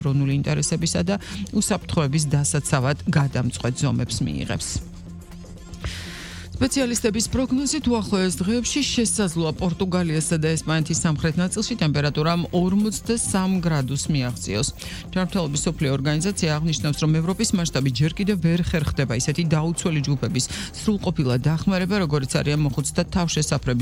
ეროვნული ინტერესებისა და უსაფრთხოების დასაცავად გადამწყვეტ ზომებს მიიღებს. სპეციალისტების პროგნოზით უახლოეს დღეებში შესაძლოა პორტუგალიასა და ესპანეთის სამხრეთ ნაწილში ტემპერატურამ 43 გრადუსს მიაღწიოს. ჯანმრთელობის მსოფლიო ორგანიზაცია აღნიშნავს, რომ ევროპის მასშტაბით ჯერ კიდევ ვერ ხერხდება ისეთი დაუცველი ჯგუფების სრულყოფილა დახმარება, როგორიც არიან მოხუცთა თავშესაფრების